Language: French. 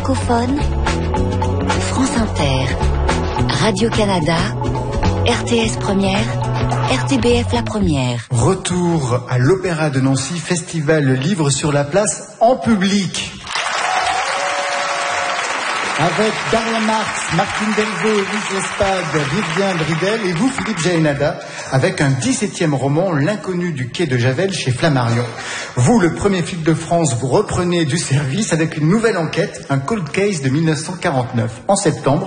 francophone, France Inter, Radio-Canada, RTS Première, RTBF La Première. Retour à l'Opéra de Nancy, festival Livre sur la place en public. Avec Daria Marx, Martine Delvaux, Lise Lespade, Vivien Bridel et vous, Philippe Jaénada, avec un 17e roman, L'inconnu du quai de Javel chez Flammarion. Vous, le premier flic de France, vous reprenez du service avec une nouvelle enquête, un cold case de 1949. En septembre,